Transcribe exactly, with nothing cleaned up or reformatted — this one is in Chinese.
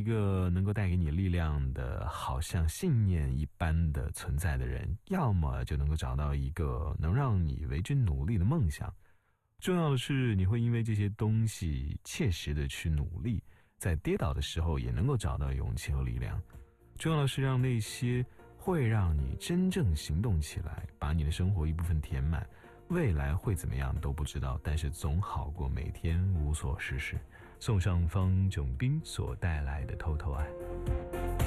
个能够带给你力量的，好像信念一般的存在的人，要么就能够找到一个能让你为之努力的梦想。重要的是，你会因为这些东西切实的去努力，在跌倒的时候也能够找到勇气和力量。重要的是让那些会让你真正行动起来，把你的生活一部分填满。未来会怎么样都不知道，但是总好过每天无所事事。送上方炯斌所带来的偷偷爱。